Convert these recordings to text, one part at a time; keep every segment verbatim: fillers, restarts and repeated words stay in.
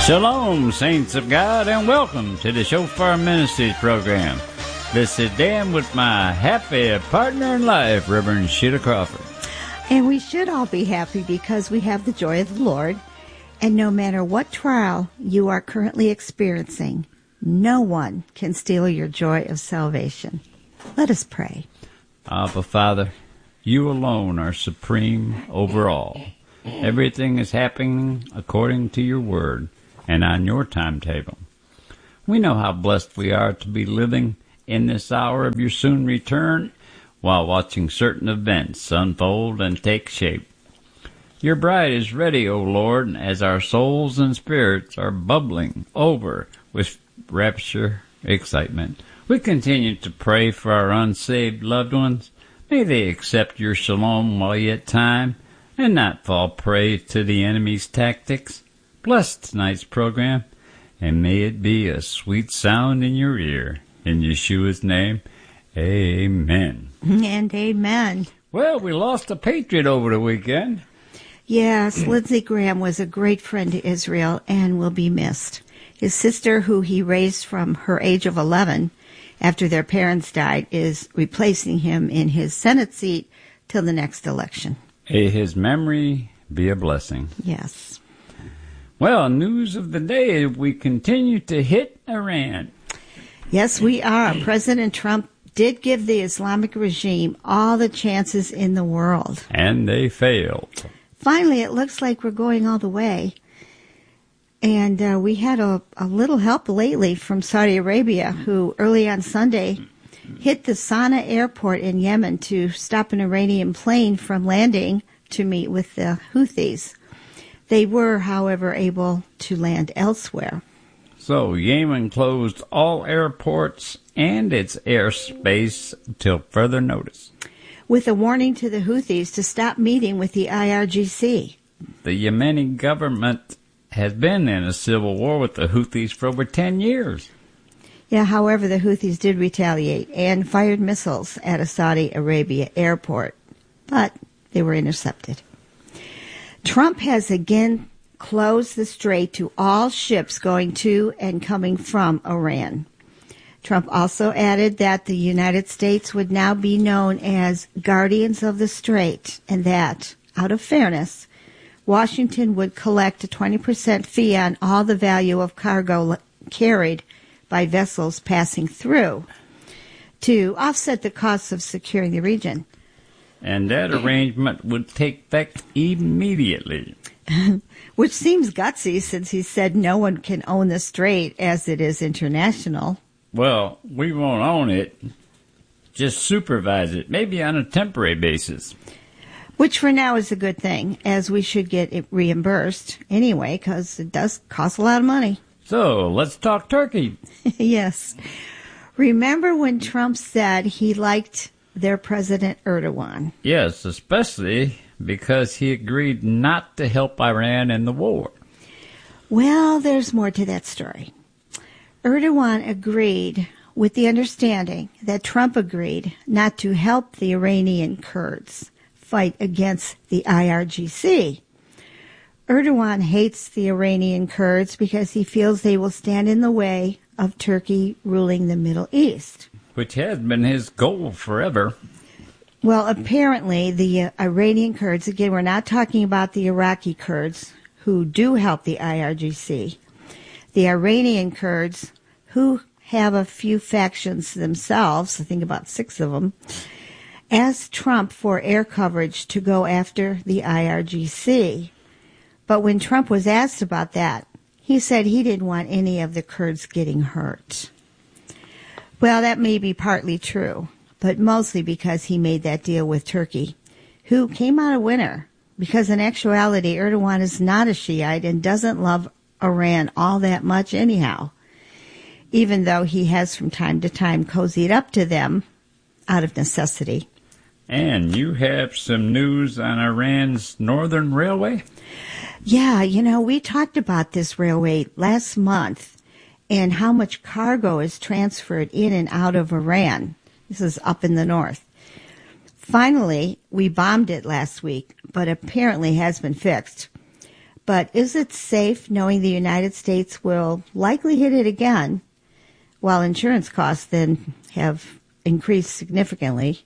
Shalom, saints of God, and welcome to the Shofar Ministries program. This is Dan with my happy partner in life, Reverend Sheila Crawford. And we should all be happy because we have the joy of the Lord. And no matter what trial you are currently experiencing, no one can steal your joy of salvation. Let us pray. Abba, Father, you alone are supreme over all. Everything is happening according to your word and on your timetable. We know how blessed we are to be living in this hour of your soon return while watching certain events unfold and take shape. Your bride is ready, O Lord, as our souls and spirits are bubbling over with rapture, excitement. We continue to pray for our unsaved loved ones. May they accept your shalom while yet time and not fall prey to the enemy's tactics. Bless tonight's program, and may it be a sweet sound in your ear. In Yeshua's name, amen. And amen. Well, we lost a patriot over the weekend. Yes, Lindsey Graham was a great friend to Israel and will be missed. His sister, who he raised from her age of eleven after their parents died, is replacing him in his Senate seat till the next election. May his memory be a blessing. Yes. Well, news of the day, we continue to hit Iran. Yes, we are. President Trump did give the Islamic regime all the chances in the world. And they failed. Finally, it looks like we're going all the way. And uh, we had a, a little help lately from Saudi Arabia, who early on Sunday hit the Sana'a airport in Yemen to stop an Iranian plane from landing to meet with the Houthis. They were, however, able to land elsewhere. So Yemen closed all airports and its airspace till further notice, with a warning to the Houthis to stop meeting with the I R G C. The Yemeni government has been in a civil war with the Houthis for over ten years. Yeah, however, the Houthis did retaliate and fired missiles at a Saudi Arabia airport, but they were intercepted. Trump has again closed the strait to all ships going to and coming from Iran. Trump also added that the United States would now be known as guardians of the strait, and that, out of fairness, Washington would collect a twenty percent fee on all the value of cargo carried by vessels passing through to offset the costs of securing the region. And that arrangement would take effect immediately. Which seems gutsy, since he said no one can own the strait as it is international. Well, we won't own it. Just supervise it, maybe on a temporary basis. Which for now is a good thing, as we should get it reimbursed anyway, because it does cost a lot of money. So, let's talk Turkey. Yes. Remember when Trump said he liked their President Erdogan? Yes, especially because he agreed not to help Iran in the war. Well, there's more to that story. Erdogan agreed with the understanding that Trump agreed not to help the Iranian Kurds fight against the I R G C. Erdogan hates the Iranian Kurds because he feels they will stand in the way of Turkey ruling the Middle East. Which has been his goal forever. Well, apparently the uh, Iranian Kurds, again, we're not talking about the Iraqi Kurds who do help the I R G C. The Iranian Kurds, who have a few factions themselves, I think about six of them, asked Trump for air coverage to go after the I R G C. But when Trump was asked about that, he said he didn't want any of the Kurds getting hurt. Well, that may be partly true, but mostly because he made that deal with Turkey, who came out a winner, because in actuality, Erdogan is not a Shiite and doesn't love Iran all that much anyhow, even though he has from time to time cozied up to them out of necessity. And you have some news on Iran's Northern Railway? Yeah, you know, we talked about this railway last month and how much cargo is transferred in and out of Iran. This is up in the north. Finally, we bombed it last week, but apparently has been fixed. but is it safe knowing the United States will likely hit it again, while insurance costs then have increased significantly?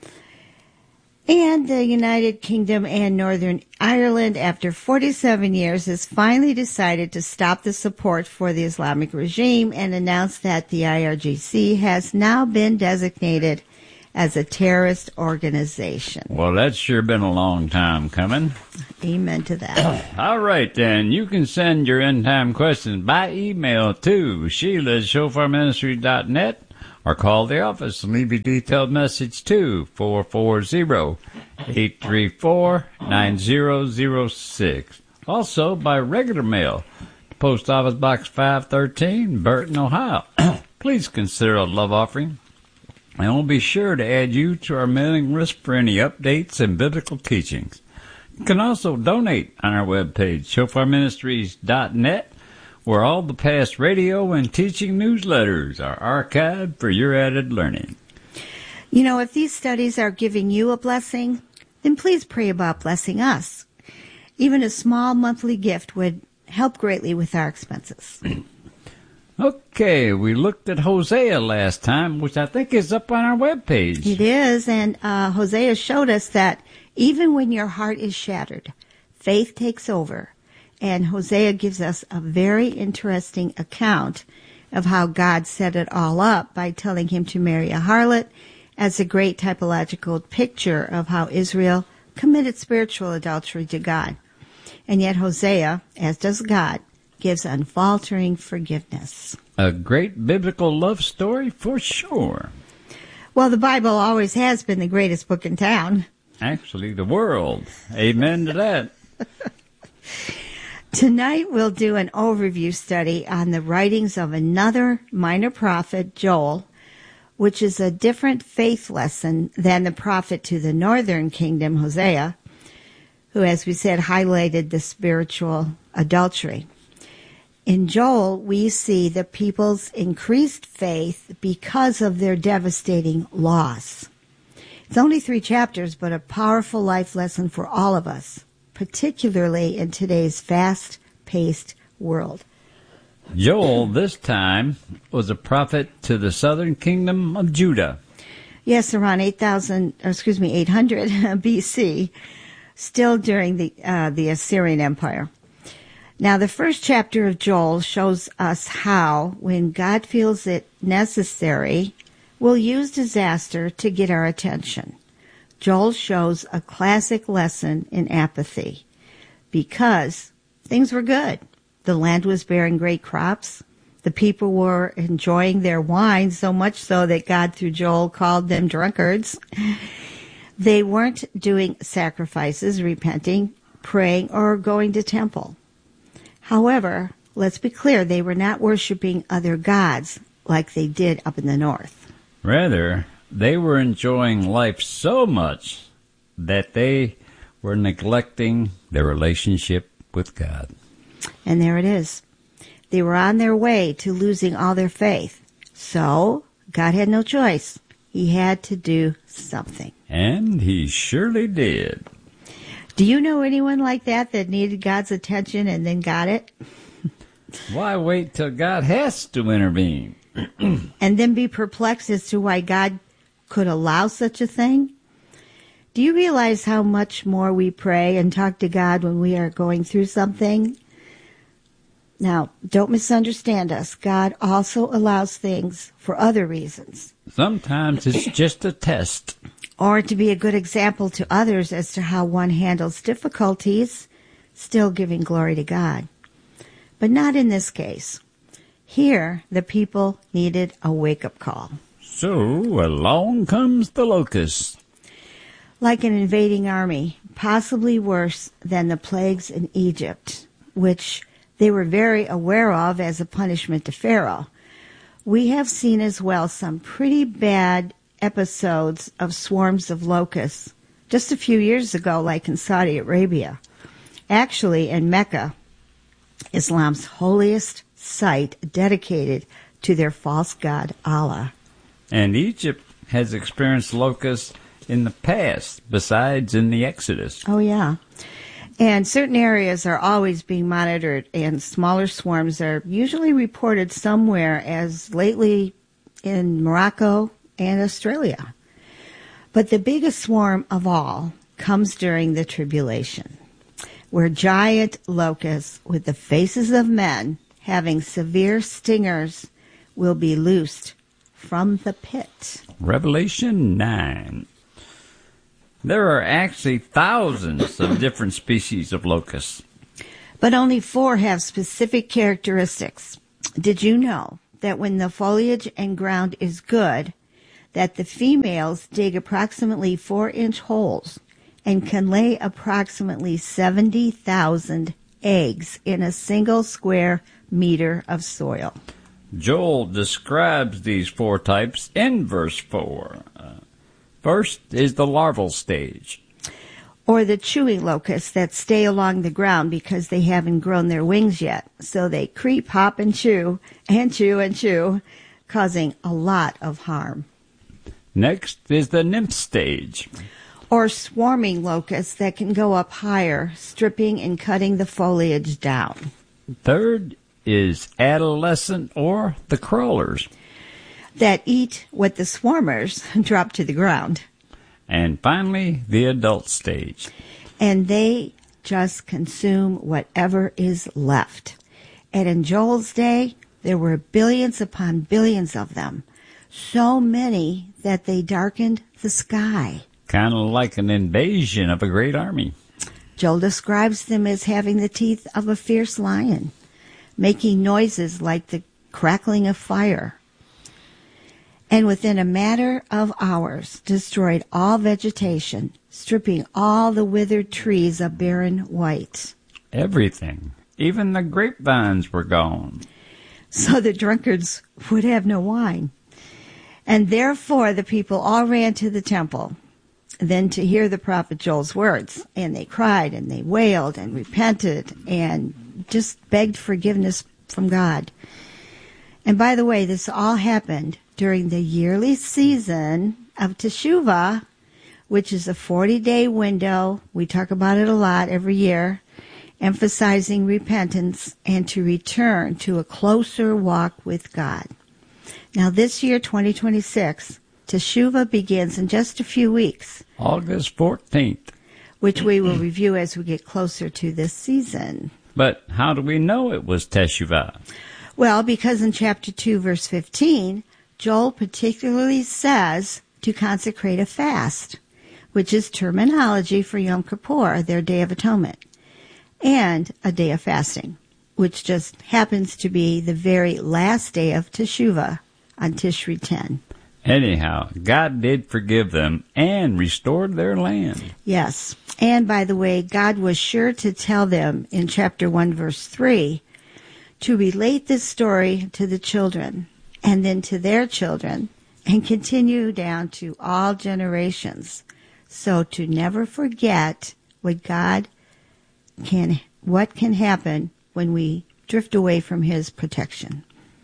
And the United Kingdom and Northern Ireland, after forty-seven years, has finally decided to stop the support for the Islamic regime and announced that the I R G C has now been designated as a terrorist organization. Well, that's sure been a long time coming. Amen to that. All right, then. You can send your end-time questions by email to Sheila at shofar ministry dot net or call the office and leave a detailed message to four four zero, eight three four, nine zero zero six. Also, by regular mail, Post Office Box five thirteen, Burton, Ohio. Please consider a love offering, and we'll be sure to add you to our mailing list for any updates and biblical teachings. You can also donate on our webpage, shofar ministries dot net, where all the past radio and teaching newsletters are archived for your added learning. You know, if these studies are giving you a blessing, then please pray about blessing us. Even a small monthly gift would help greatly with our expenses. Okay, we looked at Hosea last time, which I think is up on our webpage. It is, and uh, Hosea showed us that even when your heart is shattered, faith takes over. And Hosea gives us a very interesting account of how God set it all up by telling him to marry a harlot as a great typological picture of how Israel committed spiritual adultery to God. And yet Hosea, as does God, gives unfaltering forgiveness. A great biblical love story for sure. Well, the Bible always has been the greatest book in town. Actually, the world. Amen to that. Tonight we'll do an overview study on the writings of another minor prophet, Joel, which is a different faith lesson than the prophet to the northern kingdom, Hosea, who, as we said, highlighted the spiritual adultery. In Joel, we see the people's increased faith because of their devastating loss. It's only three chapters, but a powerful life lesson for all of us, particularly in today's fast-paced world. Joel, this time, was a prophet to the southern kingdom of Judah. Yes, around eight thousand, excuse me, eight hundred B C, still during the uh, the Assyrian Empire. Now, the first chapter of Joel shows us how, when God feels it necessary, we'll use disaster to get our attention. Joel shows a classic lesson in apathy, because things were good. The land was bearing great crops. The people were enjoying their wine, so much so that God, through Joel, called them drunkards. They weren't doing sacrifices, repenting, praying, or going to temple. However, let's be clear, they were not worshiping other gods like they did up in the north. Rather, they were enjoying life so much that they were neglecting their relationship with God. And there it is. They were on their way to losing all their faith. So, God had no choice. He had to do something. And he surely did. Do you know anyone like that that needed God's attention and then got it? Why wait till God has to intervene? And then be perplexed as to why God could allow such a thing? Do you realize how much more we pray and talk to God when we are going through something? Now, don't misunderstand us. God also allows things for other reasons. Sometimes it's just a test. Or to be a good example to others as to how one handles difficulties, still giving glory to God. But not in this case. Here, the people needed a wake-up call. So along comes the locust. Like an invading army, possibly worse than the plagues in Egypt, which they were very aware of as a punishment to Pharaoh. We have seen as well some pretty bad episodes of swarms of locusts just a few years ago, like in Saudi Arabia. Actually, in Mecca, Islam's holiest site dedicated to their false god Allah. And Egypt has experienced locusts in the past, besides in the Exodus. Oh, yeah. And certain areas are always being monitored, and smaller swarms are usually reported somewhere, as lately in Morocco and Australia. But the biggest swarm of all comes during the tribulation, where giant locusts with the faces of men having severe stingers will be loosed from the pit. Revelation nine. There are actually thousands of different species of locusts. But only four have specific characteristics. Did you know that when the foliage and ground is good, that the females dig approximately four-inch holes and can lay approximately seventy thousand eggs in a single square meter of soil? Joel describes these four types in verse four. Uh, first is the larval stage. Or the chewing locusts that stay along the ground because they haven't grown their wings yet. So they creep, hop, and chew, and chew, and chew, causing a lot of harm. Next is the nymph stage. Or swarming locusts that can go up higher, stripping and cutting the foliage down. Third is adolescent or the crawlers. That eat what the swarmers drop to the ground. And finally, the adult stage. And they just consume whatever is left. And in Joel's day, there were billions upon billions of them. So many that they darkened the sky. Kind of like an invasion of a great army. Joel describes them as having the teeth of a fierce lion, making noises like the crackling of fire. And within a matter of hours destroyed all vegetation, stripping all the withered trees of barren white. Everything. Even the grapevines were gone. So the drunkards would have no wine. And therefore the people all ran to the temple, then to hear the prophet Joel's words. And they cried and they wailed and repented and just begged forgiveness from God. And by the way, this all happened during the yearly season of Teshuvah, which is a forty-day window. We talk about it a lot every year, emphasizing repentance and to return to a closer walk with God. Now this year, twenty twenty-six, Teshuvah begins in just a few weeks. August fourteenth. Which we will review as we get closer to this season. But how do we know it was Teshuvah? Well, because in chapter two, verse fifteen, Joel particularly says to consecrate a fast, which is terminology for Yom Kippur, their Day of Atonement, and a day of fasting, which just happens to be the very last day of Teshuvah on Tishri ten. Anyhow, God did forgive them and restored their land. Yes. And by the way, God was sure to tell them in chapter one, verse three, to relate this story to the children and then to their children and continue down to all generations. So to never forget what God can, what can happen when we drift away from His protection.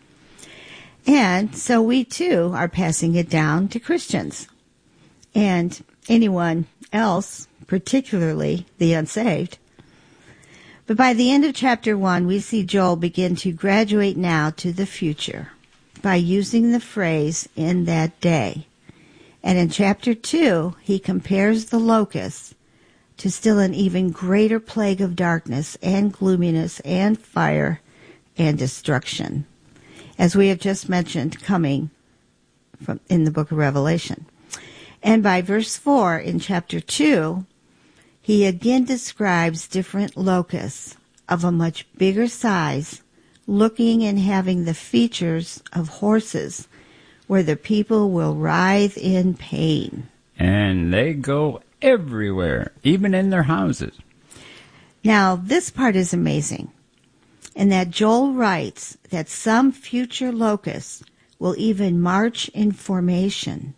And so we too are passing it down to Christians and anyone else, particularly the unsaved. But by the end of chapter one, we see Joel begin to graduate now to the future by using the phrase "in that day." And in chapter two, he compares the locusts to still an even greater plague of darkness and gloominess and fire and destruction, as we have just mentioned, coming from in the book of Revelation. And by verse four in chapter two, he again describes different locusts of a much bigger size, looking and having the features of horses, where the people will writhe in pain. And they go everywhere, even in their houses. Now, this part is amazing, in that Joel writes that some future locusts will even march in formation.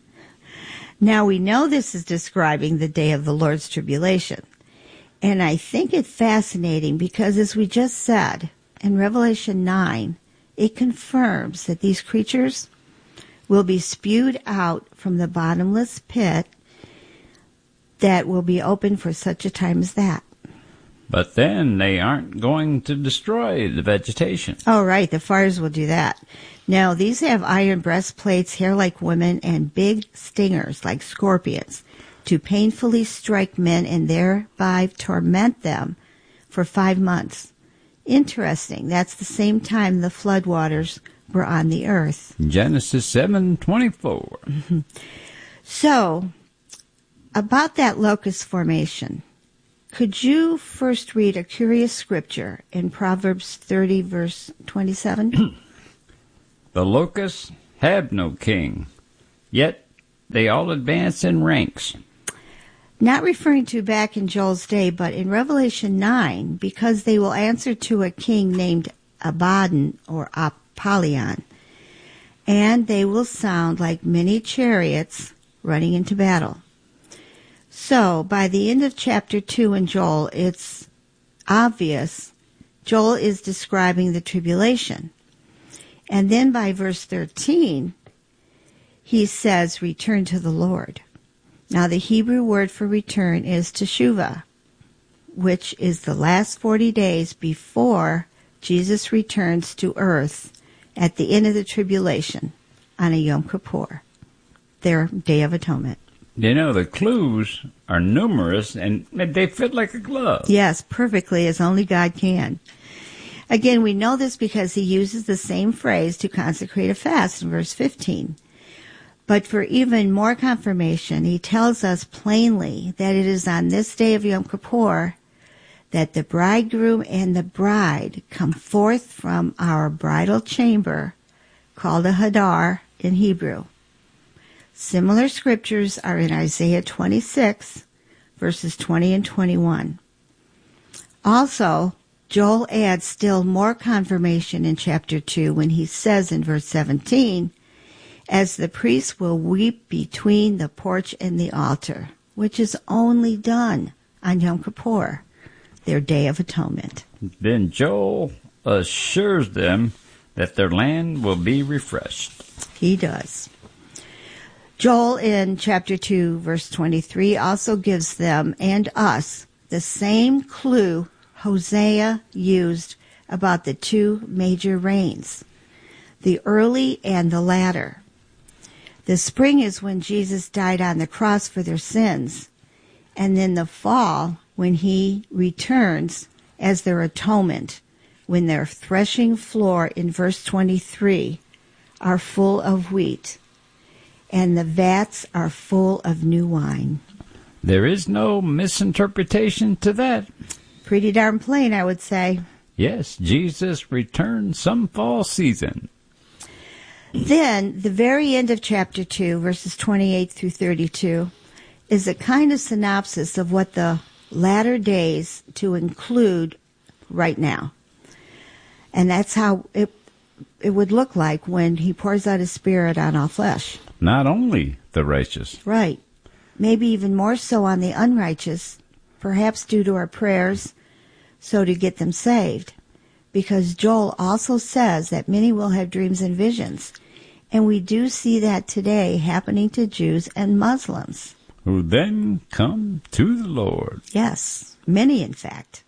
Now, we know this is describing the day of the Lord's tribulation, and I think it fascinating because, as we just said, in Revelation nine, it confirms that these creatures will be spewed out from the bottomless pit that will be open for such a time as that. But then they aren't going to destroy the vegetation. Oh, right. The fires will do that. No, these have iron breastplates, hair like women, and big stingers like scorpions to painfully strike men and thereby torment them for five months. Interesting. That's the same time the floodwaters were on the earth. Genesis seven twenty-four. Mm-hmm. So, about that locust formation, could you first read a curious scripture in Proverbs thirty, verse twenty-seven? The locusts have no king, yet they all advance in ranks. Not referring to back in Joel's day, but in Revelation nine, because they will answer to a king named Abaddon or Apollyon, and they will sound like many chariots running into battle. So, by the end of chapter two in Joel, it's obvious Joel is describing the tribulation. And then by verse thirteen, he says, return to the Lord. Now, the Hebrew word for return is teshuvah, which is the last forty days before Jesus returns to earth at the end of the tribulation on a Yom Kippur, their Day of Atonement. You know, the clues are numerous, and they fit like a glove. Yes, perfectly, as only God can. Again, we know this because he uses the same phrase to consecrate a fast in verse fifteen. But for even more confirmation, he tells us plainly that it is on this day of Yom Kippur that the bridegroom and the bride come forth from our bridal chamber, called a hadar in Hebrew. Similar scriptures are in Isaiah twenty-six, verses twenty and twenty-one. Also, Joel adds still more confirmation in chapter two when he says in verse seventeen, as the priests will weep between the porch and the altar, which is only done on Yom Kippur, their Day of Atonement. Then Joel assures them that their land will be refreshed. He does. Joel in chapter two, verse twenty-three, also gives them and us the same clue Hosea used about the two major rains, the early and the latter. The spring is when Jesus died on the cross for their sins, and then the fall when he returns as their atonement, when their threshing floor in verse twenty-three are full of wheat, and the vats are full of new wine. There is no misinterpretation to that. Pretty darn plain, I would say. Yes, Jesus returned some fall season. Then, the very end of chapter two, verses twenty-eight through thirty-two, is a kind of synopsis of what the latter days to include right now. And that's how it it would look like when he pours out his Spirit on all flesh. Not only the righteous. Right. Maybe even more so on the unrighteous, perhaps due to our prayers, so to get them saved. Because Joel also says that many will have dreams and visions. And we do see that today happening to Jews and Muslims. Who then come to the Lord. Yes, many in fact.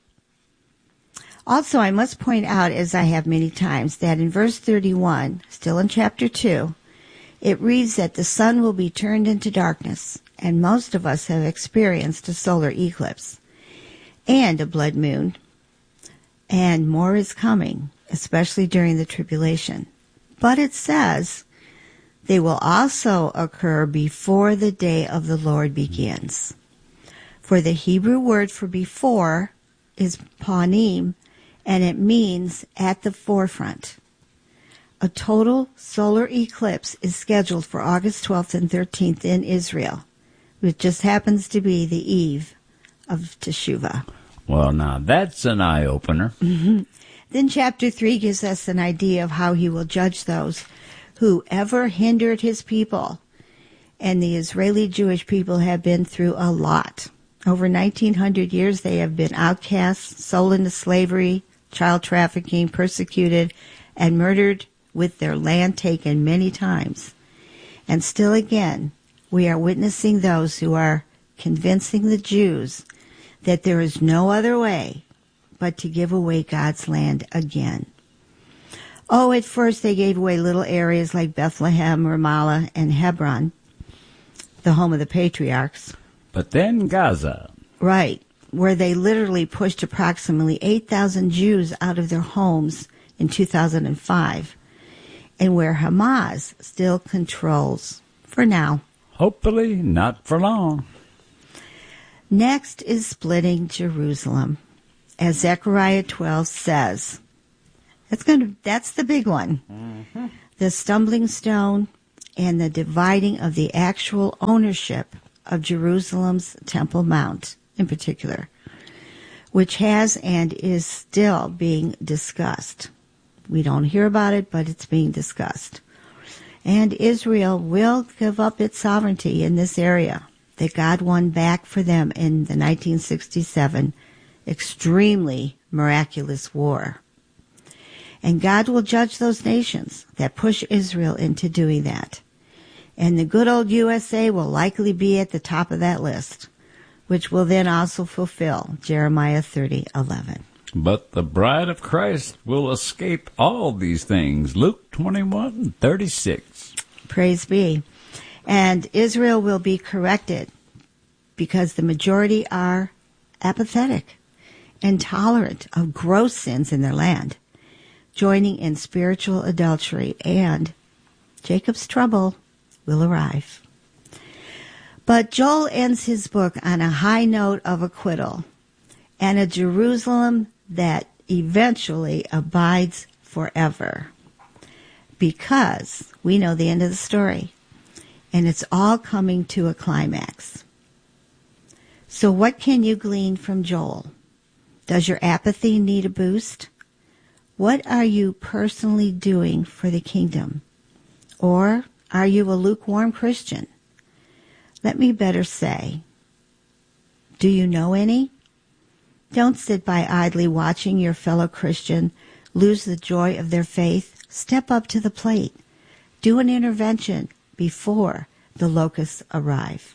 Also, I must point out, as I have many times, that in verse thirty-one, still in chapter two, it reads that the sun will be turned into darkness, and most of us have experienced a solar eclipse and a blood moon, and more is coming, especially during the tribulation. But it says they will also occur before the day of the Lord begins. For the Hebrew word for before is panim, and it means at the forefront. A total solar eclipse is scheduled for August twelfth and thirteenth in Israel, which just happens to be the eve of Teshuvah. Well, now, that's an eye-opener. Mm-hmm. Then chapter three gives us an idea of how he will judge those who ever hindered his people. And the Israeli Jewish people have been through a lot. Over nineteen hundred years they have been outcasts, sold into slavery, child trafficking, persecuted, and murdered with their land taken many times. And still again, we are witnessing those who are convincing the Jews that there is no other way but to give away God's land again. Oh, at first they gave away little areas like Bethlehem, Ramallah, and Hebron, the home of the patriarchs. But then Gaza. Right, where they literally pushed approximately eight thousand Jews out of their homes in two thousand five, and where Hamas still controls, for now. Hopefully not for long. Next is splitting Jerusalem. As Zechariah twelve says, that's going to, that's the big one. Mm-hmm. The stumbling stone and the dividing of the actual ownership of Jerusalem's Temple Mount in particular, which has and is still being discussed. We don't hear about it, but it's being discussed. And Israel will give up its sovereignty in this area that God won back for them in the nineteen sixty-seven extremely miraculous war. And God will judge those nations that push Israel into doing that. And the good old U S A will likely be at the top of that list, which will then also fulfill Jeremiah thirty eleven. But the bride of Christ will escape all these things. Luke twenty-one thirty-six. Praise be. And Israel will be corrected because the majority are apathetic and tolerant of gross sins in their land, joining in spiritual adultery, and Jacob's trouble will arrive. But Joel ends his book on a high note of acquittal and a Jerusalem that eventually abides forever. Because we know the end of the story, and it's all coming to a climax. So what can you glean from Joel? Does your apathy need a boost? What are you personally doing for the kingdom? Or are you a lukewarm Christian? Let me better say, do you know any? Don't sit by idly watching your fellow Christian lose the joy of their faith. Step up to the plate. Do an intervention before the locusts arrive.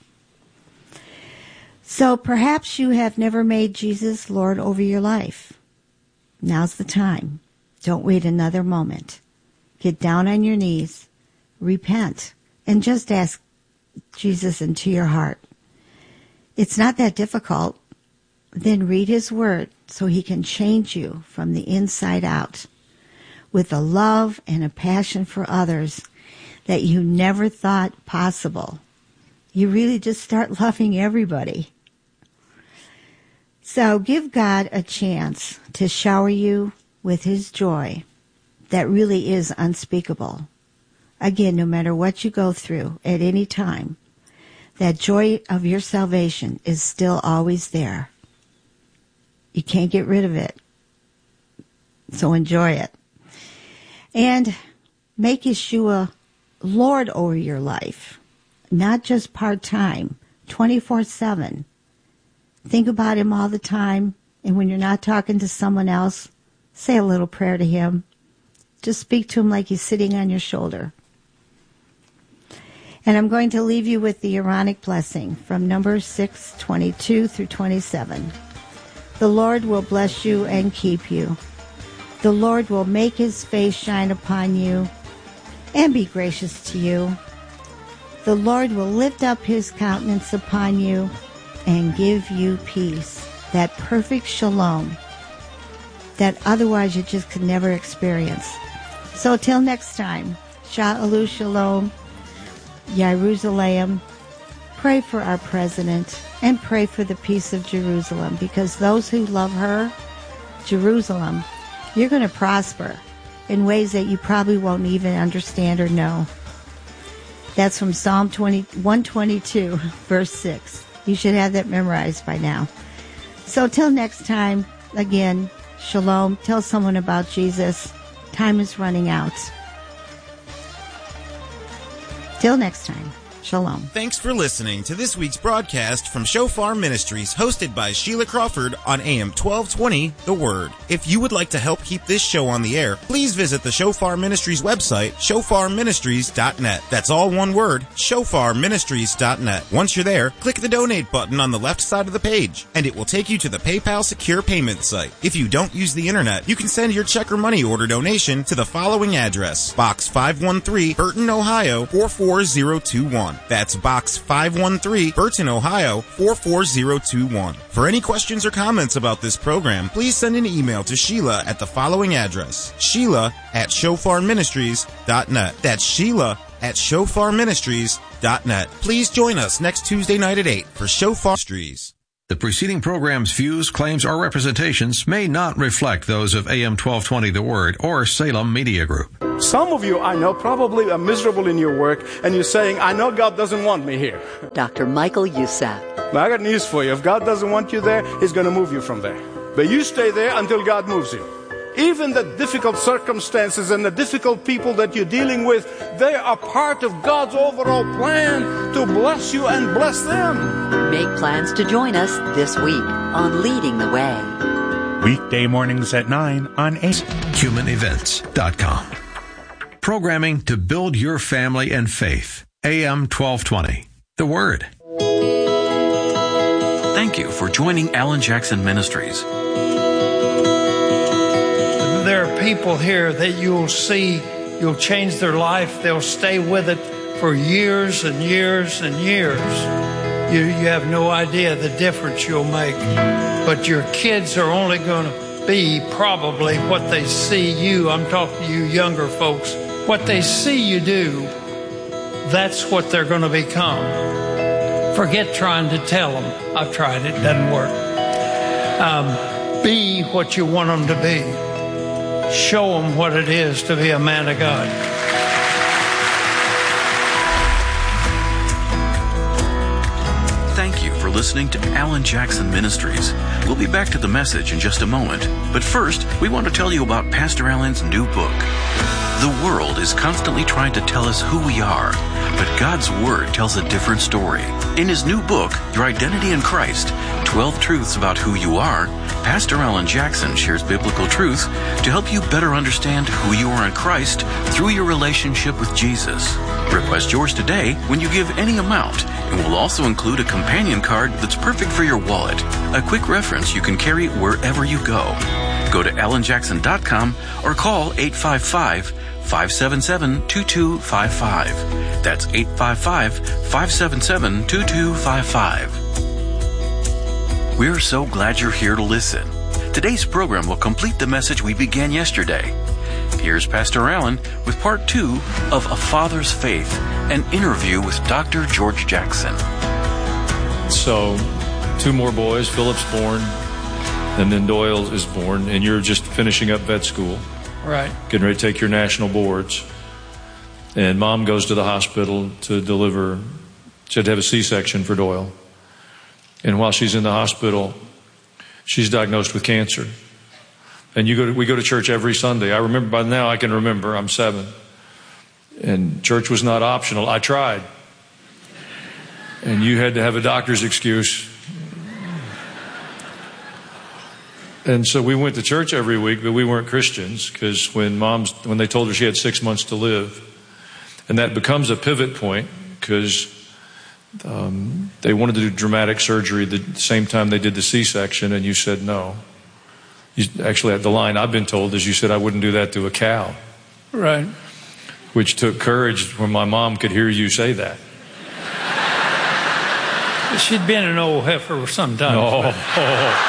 So perhaps you have never made Jesus Lord over your life. Now's the time. Don't wait another moment. Get down on your knees, repent, and just ask Jesus into your heart. It's not that difficult. Then read his word so he can change you from the inside out with a love and a passion for others that you never thought possible. You really just start loving everybody. So give God a chance to shower you with his joy that really is unspeakable. Again, no matter what you go through at any time, that joy of your salvation is still always there. You can't get rid of it. So enjoy it. And make Yeshua Lord over your life, not just part-time, twenty-four seven. Think about him all the time, and when you're not talking to someone else, say a little prayer to him. Just speak to him like he's sitting on your shoulder. And I'm going to leave you with the Aaronic blessing from Numbers six twenty-two through twenty-seven. The Lord will bless you and keep you. The Lord will make his face shine upon you and be gracious to you. The Lord will lift up his countenance upon you and give you peace, that perfect shalom that otherwise you just could never experience. So till next time, Sha'alu Shalom, Yerushalayim. Pray for our president and pray for the peace of Jerusalem, because those who love her, Jerusalem, you're going to prosper in ways that you probably won't even understand or know. That's from Psalm one twenty-two, verse six. You should have that memorized by now. So till next time, again, shalom. Tell someone about Jesus. Time is running out. Till next time, Shalom. Thanks for listening to this week's broadcast from Shofar Ministries, hosted by Sheila Crawford on A M twelve twenty, The Word. If you would like to help keep this show on the air, please visit the Shofar Ministries website, shofar ministries dot net. That's all one word, shofar ministries dot net. Once you're there, click the donate button on the left side of the page, and it will take you to the PayPal secure payment site. If you don't use the internet, you can send your check or money order donation to the following address: Box five one three, Burton, Ohio four four zero two one. That's Box five one three, Burton, Ohio four four zero two one. For any questions or comments about this program, please send an email to Sheila at the following address: Sheila at shofar ministries dot net. That's Sheila at shofar ministries dot net. Please join us next Tuesday night at eight for Shofar Ministries. The preceding program's views, claims, or representations may not reflect those of A M twelve twenty The Word or Salem Media Group. Some of you, I know, probably are miserable in your work, and you're saying, I know God doesn't want me here. Doctor Michael Youssef. Now, I got news for you. If God doesn't want you there, He's going to move you from there. But you stay there until God moves you. Even the difficult circumstances and the difficult people that you're dealing with, they are part of God's overall plan to bless you and bless them. Make plans to join us this week on Leading the Way. Weekday mornings at nine on A human events dot com. Programming to build your family and faith. A M twelve twenty. The Word. Thank you for joining Alan Jackson Ministries. There are people here that you'll see, you'll change their life. They'll stay with it for years and years and years. You, you have no idea the difference you'll make. But your kids are only going to be probably what they see you. I'm talking to you younger folks. What they see you do, that's what they're going to become. Forget trying to tell them. I've tried it, doesn't work. Um, be what you want them to be. Show them what it is to be a man of God. Thank you for listening to Alan Jackson Ministries. We'll be back to the message in just a moment. But first, we want to tell you about Pastor Alan's new book. The world is constantly trying to tell us who we are, but God's Word tells a different story. In his new book, Your Identity in Christ, twelve Truths About Who You Are, Pastor Alan Jackson shares biblical truth to help you better understand who you are in Christ through your relationship with Jesus. Request yours today when you give any amount, and we'll also include a companion card that's perfect for your wallet, a quick reference you can carry wherever you go. Go to alan jackson dot com or call eight five five, five seven seven, two two five five. That's eight five five, five seven seven, two two five five. We're so glad you're here to listen. Today's program will complete the message we began yesterday. Here's Pastor Alan with part two of A Father's Faith, an interview with Doctor George Jackson. So, two more boys, Philip's born, and then Doyle is born, and you're just finishing up vet school. Right. Getting ready to take your national boards. And Mom goes to the hospital to deliver, she had to have a C-section for Doyle. And while she's in the hospital, she's diagnosed with cancer. And you go to, we go to church every Sunday. I remember, by now I can remember, I'm seven. And church was not optional. I tried. And you had to have a doctor's excuse. And so we went to church every week, but we weren't Christians, because when mom's, when they told her she had six months to live, and that becomes a pivot point, because um, they wanted to do dramatic surgery the same time they did the C-section, and you said no. You, actually, the line I've been told is you said I wouldn't do that to a cow. Right. Which took courage when my mom could hear you say that. She'd been an old heifer sometimes. Oh. oh.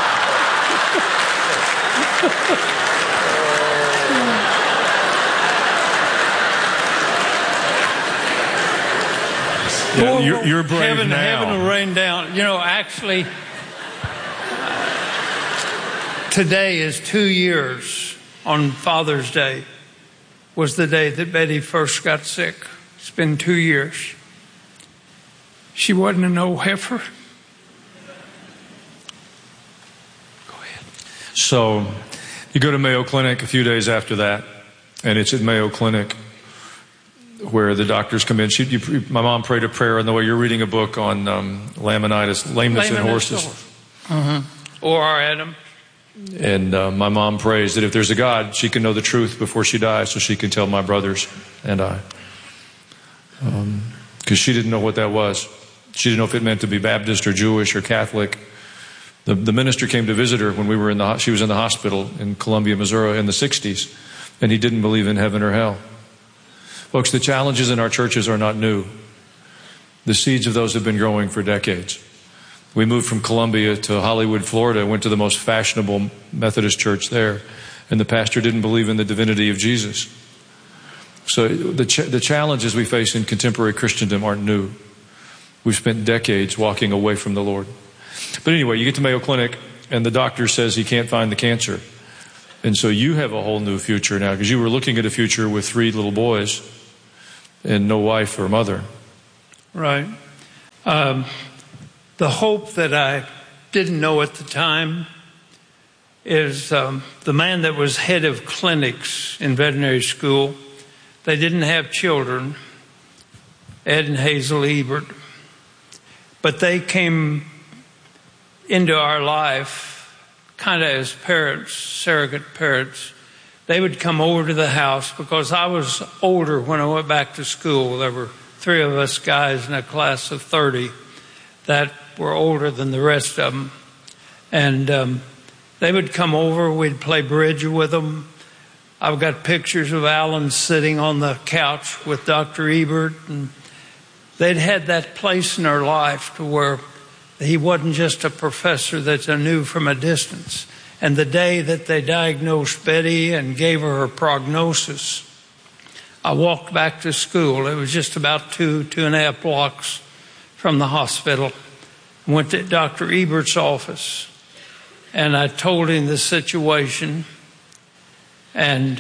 Yeah, you're, you're brave heaven, now. Heaven will rain down. You know, actually, today is two years on Father's Day was the day that Betty first got sick. It's been two years. She wasn't an old heifer. Go ahead. So you go to Mayo Clinic a few days after that, and it's at Mayo Clinic where the doctors come in. She, you, my mom prayed a prayer on the way you're reading a book on um, laminitis, lameness in horses. Mm-hmm. Or Adam. And uh, my mom prays that if there's a God, she can know the truth before she dies, so she can tell my brothers and I. Because um, she didn't know what that was. She didn't know if it meant to be Baptist or Jewish or Catholic. The, the minister came to visit her when we were in the she was in the hospital in Columbia, Missouri, in the sixties, and he didn't believe in heaven or hell. Folks, the challenges in our churches are not new. The seeds of those have been growing for decades. We moved from Columbia to Hollywood, Florida, went to the most fashionable Methodist church there, and the pastor didn't believe in the divinity of Jesus. So the, ch- the challenges we face in contemporary Christendom aren't new. We've spent decades walking away from the Lord. But anyway, you get to Mayo Clinic, and the doctor says he can't find the cancer. And so you have a whole new future now, because you were looking at a future with three little boys and no wife or mother. Right. Um, the hope that I didn't know at the time is um, the man that was head of clinics in veterinary school, they didn't have children, Ed and Hazel Ebert, but they came into our life kind of as parents, surrogate parents. They would come over to the house because I was older when I went back to school. There were three of us guys in a class of thirty that were older than the rest of them. And um, they would come over, we'd play bridge with them. I've got pictures of Alan sitting on the couch with Doctor Ebert. And they'd had that place in their life to where he wasn't just a professor that I knew from a distance. And the day that they diagnosed Betty and gave her her prognosis, I walked back to school. It was just about two, two and a half blocks from the hospital. Went to Doctor Ebert's office, and I told him the situation, and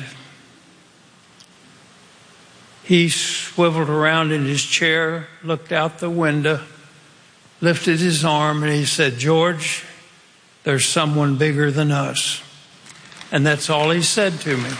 he swiveled around in his chair, looked out the window, lifted his arm, and he said, "George, there's someone bigger than us." And that's all he said to me.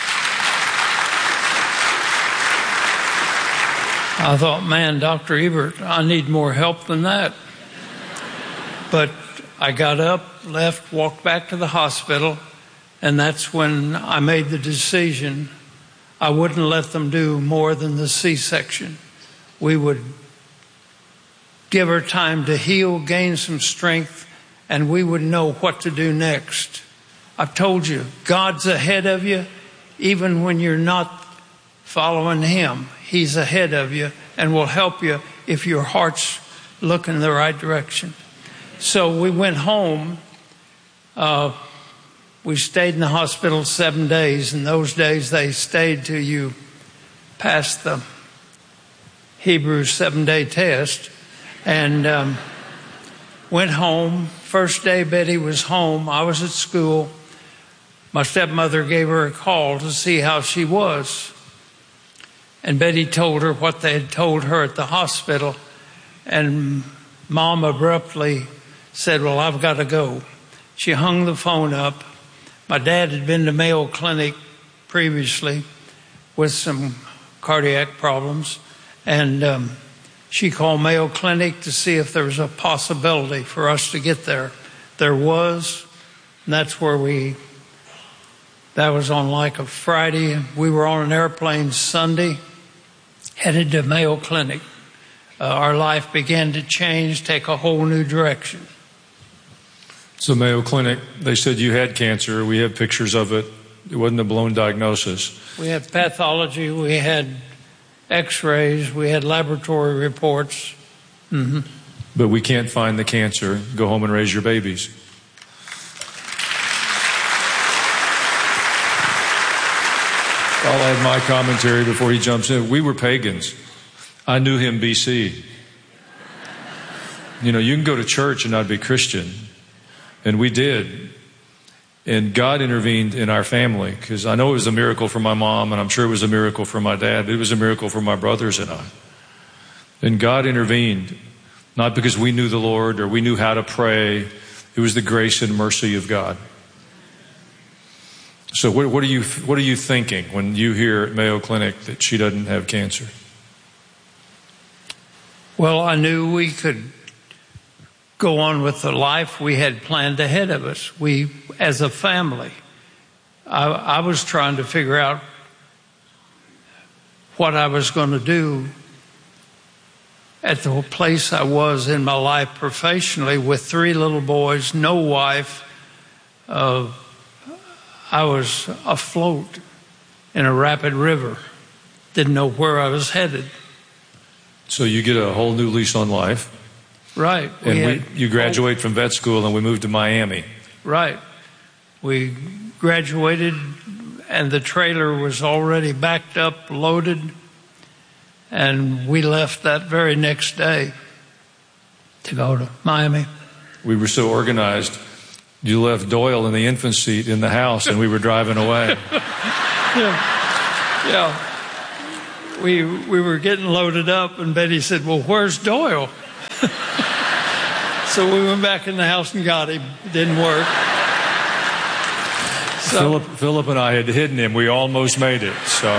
I thought, man, Doctor Ebert, I need more help than that. But I got up, left, walked back to the hospital, and that's when I made the decision I wouldn't let them do more than the C-section. We would give her time to heal, gain some strength, and we would know what to do next. I've told you, God's ahead of you, even when you're not following Him. He's ahead of you and will help you if your heart's looking in the right direction. So we went home. Uh, we stayed in the hospital seven days. In those days, they stayed till you passed the Hebrews seven-day test. And um, went home. First day Betty was home. I was at school. My stepmother gave her a call to see how she was. And Betty told her what they had told her at the hospital. And Mom abruptly said, "Well, I've got to go." She hung the phone up. My dad had been to Mayo Clinic previously with some cardiac problems. And um, she called Mayo Clinic to see if there was a possibility for us to get there. There was. And that's where we, that was on like a Friday. We were on an airplane Sunday, headed to Mayo Clinic. Uh, our life began to change, take a whole new direction. So Mayo Clinic, they said you had cancer. We have pictures of it. It wasn't a blown diagnosis. We had pathology. We had x-rays. We had laboratory reports. Mm-hmm. But we can't find the cancer. Go home and raise your babies. I'll add my commentary before he jumps in. We were pagans. I knew him B C. You know, you can go to church and not be Christian. And we did. And God intervened in our family, because I know it was a miracle for my mom, and I'm sure it was a miracle for my dad, but it was a miracle for my brothers and I. And God intervened, not because we knew the Lord or we knew how to pray. It was the grace and mercy of God. So what, what are you what are you thinking when you hear at Mayo Clinic that she doesn't have cancer? Well, I knew we could go on with the life we had planned ahead of us. We, as a family, I, I was trying to figure out what I was going to do at the place I was in my life professionally with three little boys, no wife. Uh, I was afloat in a rapid river. Didn't know where I was headed. So you get a whole new lease on life. Right. And we, we you graduate from vet school and we moved to Miami. Right. We graduated and the trailer was already backed up, loaded, and we left that very next day to go to Miami. We were so organized. You left Doyle in the infant seat in the house and we were driving away. Yeah. Yeah. We we were getting loaded up and Betty said, well, where's Doyle? So we went back in the house and got him. It didn't work. So, Philip, Philip and I had hidden him. We almost made it. So,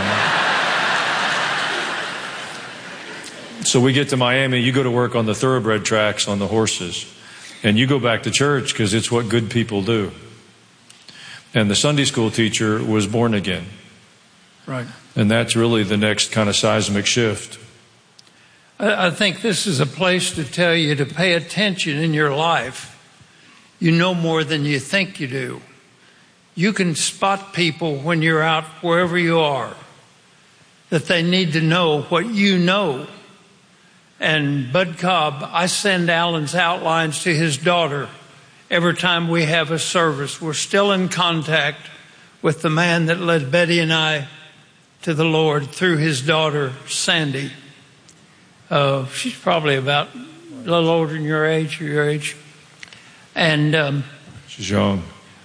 so we get to Miami. You go to work on the thoroughbred tracks on the horses. And you go back to church because it's what good people do. And the Sunday school teacher was born again. Right. And that's really the next kind of seismic shift. I think this is a place to tell you to pay attention in your life. You know more than you think you do. You can spot people when you're out wherever you are, that they need to know what you know. And Bud Cobb, I send Alan's outlines to his daughter every time we have a service. We're still in contact with the man that led Betty and I to the Lord through his daughter, Sandy. Uh, she's probably about a little older than your age or your age. And um, she's young.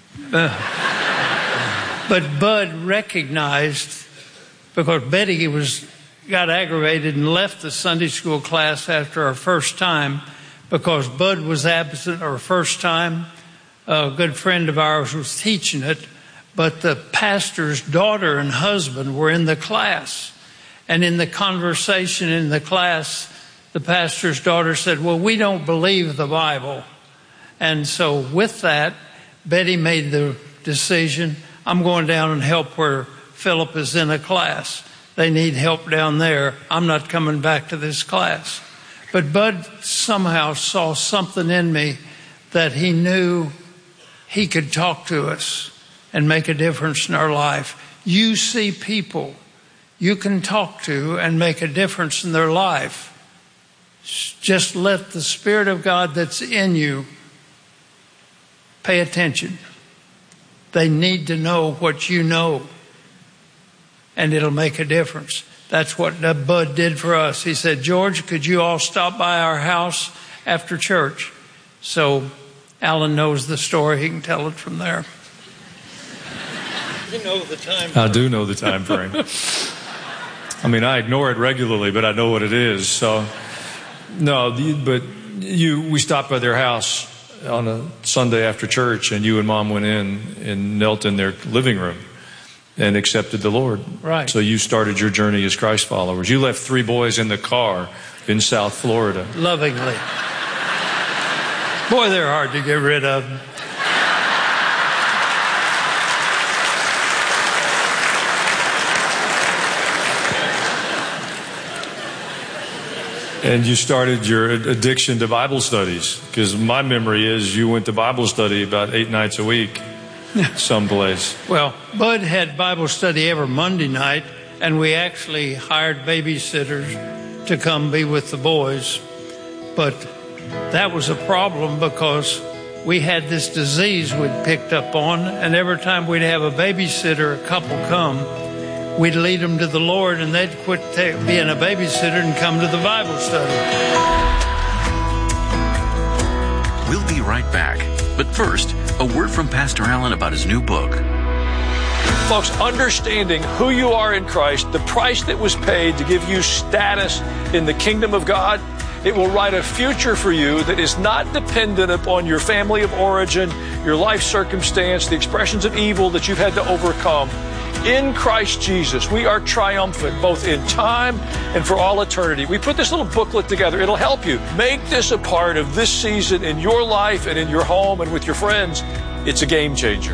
Uh, but Bud recognized, because Betty was got aggravated and left the Sunday school class after our first time because Bud was absent our first time. A good friend of ours was teaching it, but the pastor's daughter and husband were in the class. And in the conversation in the class, the pastor's daughter said, well, we don't believe the Bible. And so with that, Betty made the decision, I'm going down and help where Philip is in a class. They need help down there. I'm not coming back to this class. But Bud somehow saw something in me that he knew he could talk to us and make a difference in our life. You see people you can talk to and make a difference in their life. Just let the Spirit of God that's in you pay attention. They need to know what you know, and it'll make a difference. That's what Bud did for us. He said, George, could you all stop by our house after church? So Alan knows the story. He can tell it from there. You know the time frame. I do know the time frame. I mean, I ignore it regularly, but I know what it is. So, no, but you, we stopped by their house on a Sunday after church, and you and Mom went in and knelt in their living room and accepted the Lord. Right. So you started your journey as Christ followers. You left three boys in the car in South Florida. Lovingly. Boy, they're hard to get rid of. And you started your addiction to Bible studies, because my memory is you went to Bible study about eight nights a week someplace. Well, Bud had Bible study every Monday night, and we actually hired babysitters to come be with the boys. But that was a problem because we had this disease we'd picked up on, and every time we'd have a babysitter, a couple come, we'd lead them to the Lord, and they'd quit ta- being a babysitter and come to the Bible study. We'll be right back. But first, a word from Pastor Allen about his new book. Folks, understanding who you are in Christ, the price that was paid to give you status in the kingdom of God, It will write a future for you that is not dependent upon your family of origin, your life circumstance, the expressions of evil that you've had to overcome. In Christ Jesus, we are triumphant both in time and for all eternity. We put this little booklet together. It'll help you. Make this a part of this season in your life and in your home and with your friends. It's a game changer.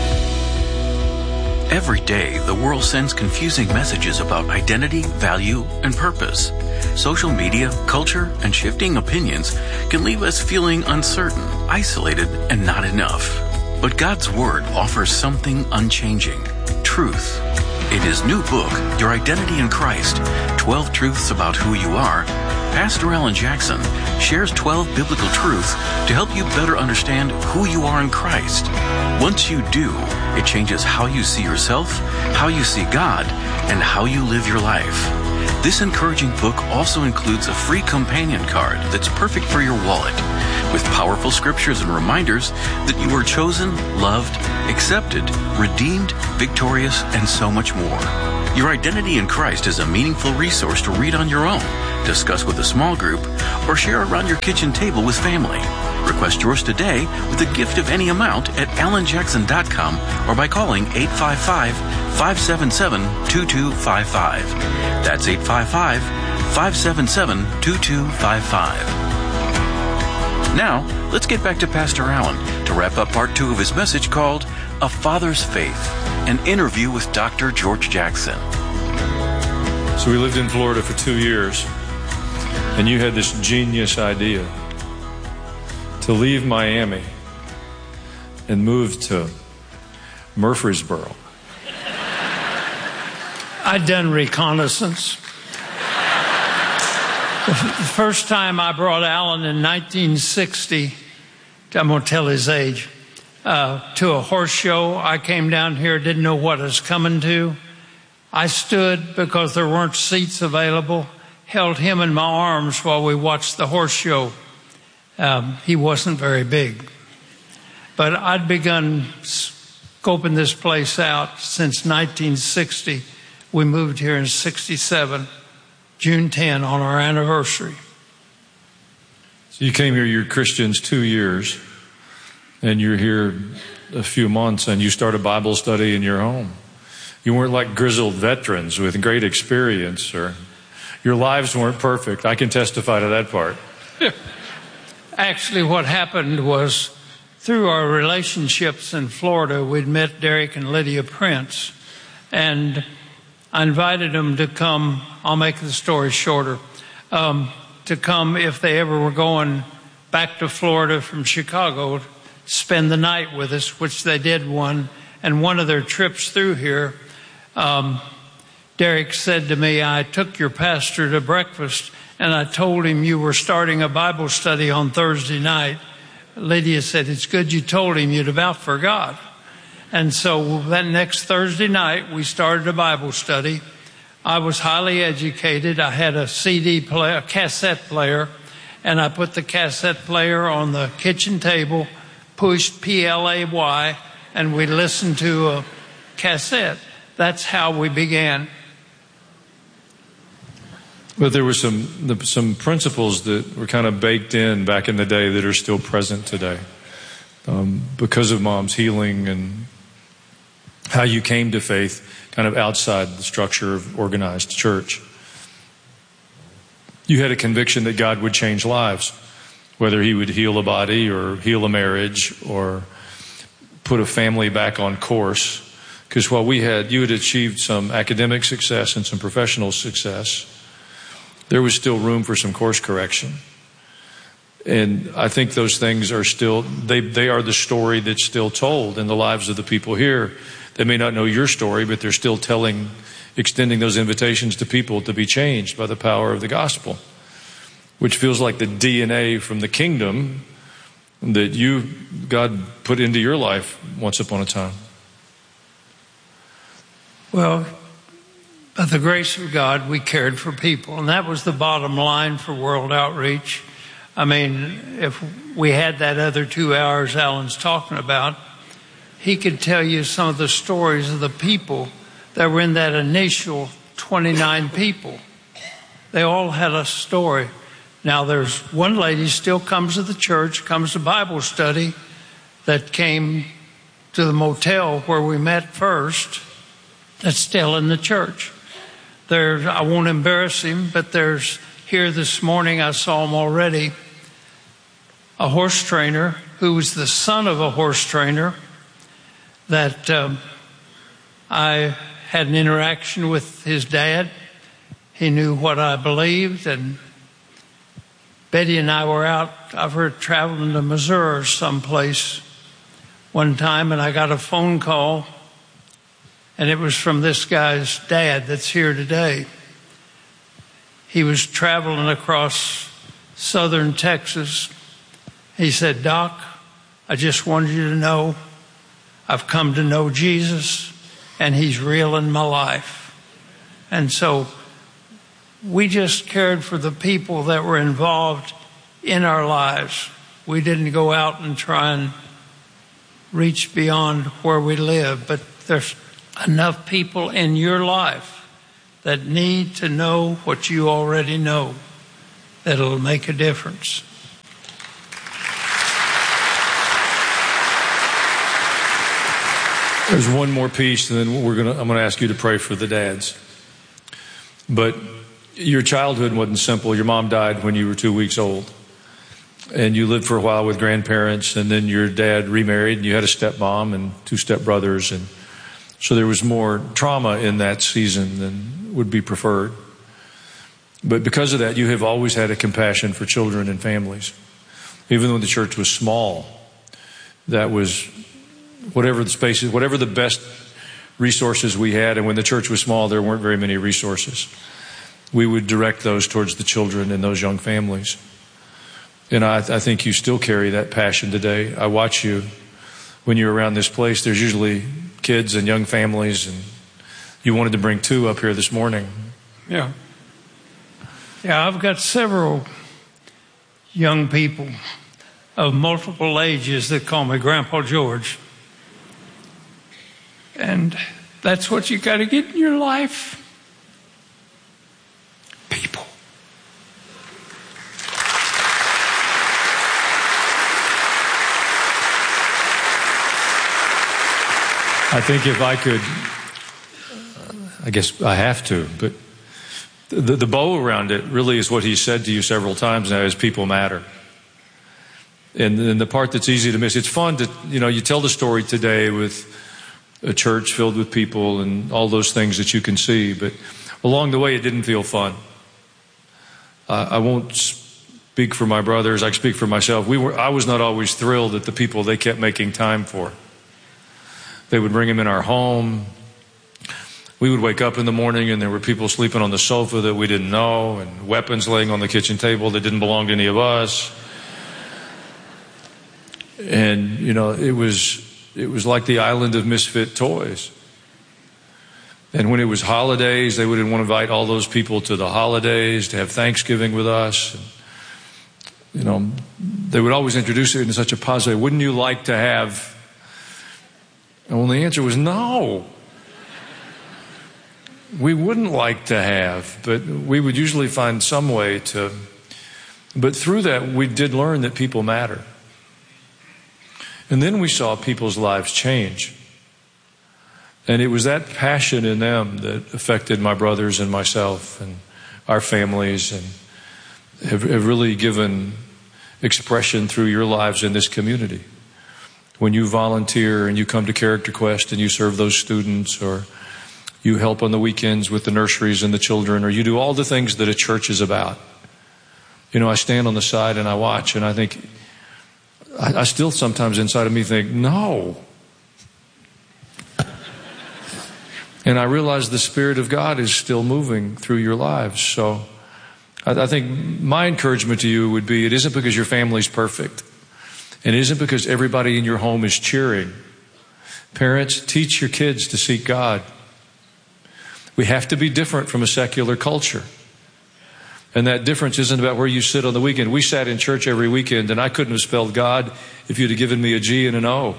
Every day, the world sends confusing messages about identity, value, and purpose. Social media, culture, and shifting opinions can leave us feeling uncertain, isolated, and not enough. But God's Word offers something unchanging: truth. In his new book, Your Identity in Christ, twelve Truths About Who You Are, Pastor Alan Jackson shares twelve biblical truths to help you better understand who you are in Christ. Once you do, it changes how you see yourself, how you see God, and how you live your life. This encouraging book also includes a free companion card that's perfect for your wallet, with powerful scriptures and reminders that you are chosen, loved, accepted, redeemed, victorious, and so much more. Your Identity in Christ is a meaningful resource to read on your own, discuss with a small group, or share around your kitchen table with family. Request yours today with a gift of any amount at alan jackson dot com or by calling eight five five, five seven seven, two two five five. That's eight five five, five seven seven, two two five five. Now, let's get back to Pastor Alan to wrap up part two of his message called A Father's Faith, an interview with Doctor George Jackson. So we lived in Florida for two years, and you had this genius idea to leave Miami and move to Murfreesboro. I'd done reconnaissance. The first time I brought Alan in nineteen sixty, I'm going to tell his age, uh, to a horse show. I came down here, didn't know what I was coming to. I stood because there weren't seats available, held him in my arms while we watched the horse show. Um, he wasn't very big. But I'd begun scoping this place out since nineteen sixty. We moved here in sixty-seven. June tenth on our anniversary. So you came here, you're Christians two years, and you're here a few months, and you start a Bible study in your home. You weren't like grizzled veterans with great experience, or your lives weren't perfect. I can testify to that part. Actually, what happened was through our relationships in Florida, we'd met Derek and Lydia Prince, and I invited them to come. I'll make the story shorter. Um, to come if they ever were going back to Florida from Chicago, spend the night with us, which they did one. And one of their trips through here, um, Derek said to me, I took your pastor to breakfast and I told him you were starting a Bible study on Thursday night. Lydia said, it's good you told him, you'd about forgot. And so that next Thursday night, we started a Bible study. I was highly educated. I had a C D player, a cassette player, and I put the cassette player on the kitchen table, pushed P L A Y, and we listened to a cassette. That's how we began. But there were some some principles that were kind of baked in back in the day that are still present today, um, because of Mom's healing and how you came to faith kind of outside the structure of organized church. You had a conviction that God would change lives, whether he would heal a body or heal a marriage or put a family back on course. Because while we had, you had achieved some academic success and some professional success, there was still room for some course correction. And I think those things are still, they, they are the story that's still told in the lives of the people here. They may not know your story, but they're still telling, extending those invitations to people to be changed by the power of the gospel, which feels like the D N A from the kingdom that you, God, put into your life once upon a time. Well, by the grace of God, we cared for people, and that was the bottom line for World Outreach. I mean, if we had that other two hours Alan's talking about, he could tell you some of the stories of the people that were in that initial twenty-nine people. They all had a story. Now, there's one lady still comes to the church, comes to Bible study, that came to the motel where we met first, that's still in the church. There's, I won't embarrass him, but there's here this morning, I saw him already, a horse trainer who was the son of a horse trainer that um, I had an interaction with his dad. He knew what I believed, and Betty and I were out, I've heard, traveling to Missouri or someplace one time, and I got a phone call, and it was from this guy's dad that's here today. He was traveling across southern Texas. He said, "Doc, I just wanted you to know I've come to know Jesus, and he's real in my life." And so we just cared for the people that were involved in our lives. We didn't go out and try and reach beyond where we live, but there's enough people in your life that need to know what you already know, that it'll make a difference. There's one more piece, and then we're gonna. I'm gonna ask you to pray for the dads. But your childhood wasn't simple. Your mom died when you were two weeks old, and you lived for a while with grandparents, and then your dad remarried, and you had a stepmom and two stepbrothers, and so there was more trauma in that season than would be preferred. But because of that, you have always had a compassion for children and families. Even though the church was small, that was whatever the spaces, whatever the best resources we had. And when the church was small, there weren't very many resources. We would direct those towards the children and those young families. And I, I think you still carry that passion today. I watch you when you're around this place. There's usually kids and young families, and you wanted to bring two up here this morning. Yeah. Yeah, I've got several young people of multiple ages that call me Grandpa George. And that's what you got to get in your life. People. I think if I could, I guess I have to, but the, the bow around it really is what he said to you several times now, is people matter. And then the part that's easy to miss, it's fun to, you know, you tell the story today with a church filled with people and all those things that you can see, but along the way it didn't feel fun. Uh, I won't speak for my brothers, I speak for myself. We were, I was not always thrilled at the people they kept making time for. They would bring them in our home. We would wake up in the morning and there were people sleeping on the sofa that we didn't know, and weapons laying on the kitchen table that didn't belong to any of us. And, you know, it was it was like the island of misfit toys. And when it was holidays, they would want to invite all those people to the holidays, to have Thanksgiving with us. And, you know, they would always introduce it in such a positive, wouldn't you like to have... And well, the answer was no. We wouldn't like to have, but we would usually find some way to. But through that, we did learn that people matter. And then we saw people's lives change. And it was that passion in them that affected my brothers and myself and our families, and have, have really given expression through your lives in this community. When you volunteer and you come to Character Quest and you serve those students, or you help on the weekends with the nurseries and the children, or you do all the things that a church is about. You know, I stand on the side and I watch, and I think, I, I still sometimes inside of me think, no. And I realize the Spirit of God is still moving through your lives. So I, I think my encouragement to you would be, it isn't because your family's perfect. And it isn't because everybody in your home is cheering. Parents, teach your kids to seek God. We have to be different from a secular culture. And that difference isn't about where you sit on the weekend. We sat in church every weekend, and I couldn't have spelled God if you'd have given me a G and an O.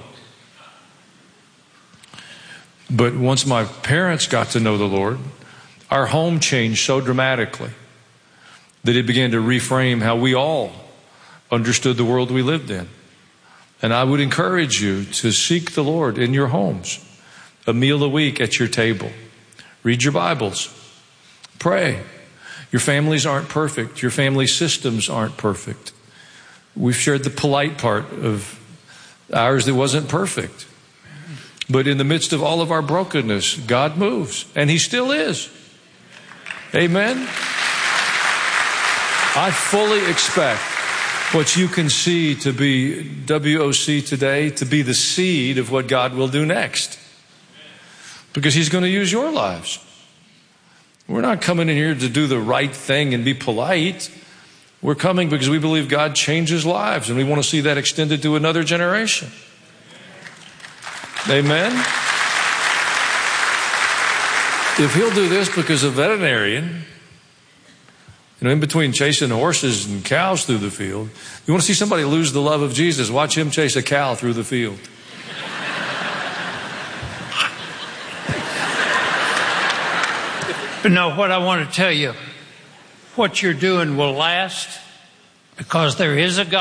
But once my parents got to know the Lord, our home changed so dramatically that it began to reframe how we all understood the world we lived in. And I would encourage you to seek the Lord in your homes, a meal a week at your table. Read your Bibles. Pray. Your families aren't perfect. Your family systems aren't perfect. We've shared the polite part of ours that wasn't perfect. But in the midst of all of our brokenness, God moves, and He still is. Amen? I fully expect what you can see to be W O C today to be the seed of what God will do next. Because He's going to use your lives. We're not coming in here to do the right thing and be polite. We're coming because we believe God changes lives, and we want to see that extended to another generation. Amen? If He'll do this because a veterinarian, you know, in between chasing horses and cows through the field, you want to see somebody lose the love of Jesus, watch him chase a cow through the field. But no, what I want to tell you, what you're doing will last because there is a God.